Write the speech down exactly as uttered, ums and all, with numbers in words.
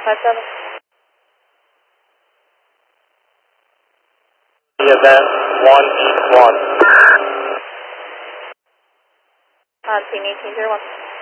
five seven. The event one east one. On team eighteen zero one.